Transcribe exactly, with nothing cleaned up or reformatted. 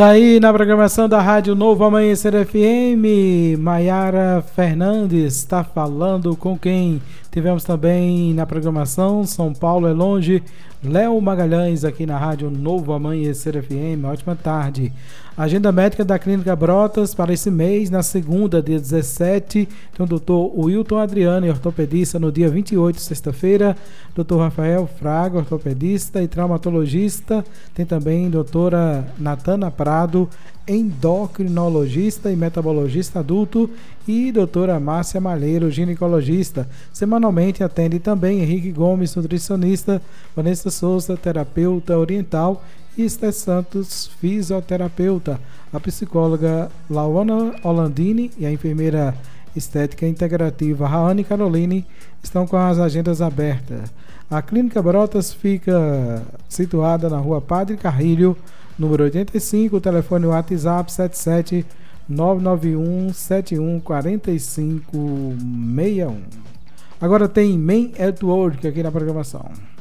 Tá aí na programação da Rádio Novo Amanhecer F M, Maiara Fernandes está falando com quem? Tivemos também na programação São Paulo é Longe, Léo Magalhães aqui na Rádio Novo Amanhecer F M. Ótima tarde. Agenda médica da Clínica Brotas para esse mês, na segunda, dia dezessete, tem o doutor Wilton Adriano, ortopedista, no dia vinte e oito, sexta-feira, doutor Rafael Fraga, ortopedista e traumatologista, tem também doutora Natana Prado, endocrinologista e metabologista adulto, e doutora Márcia Malheiro, ginecologista. Semanalmente atende também Henrique Gomes, nutricionista, Vanessa Souza, terapeuta oriental, e Esther Santos, fisioterapeuta. A psicóloga Lauana Olandini e a enfermeira estética integrativa Raane Caroline estão com as agendas abertas. A Clínica Brotas fica situada na rua Padre Carrilho, número oitenta e cinco, o telefone WhatsApp sete sete nove nove um sete um quatro cinco seis um. Agora tem Men at Work aqui na programação.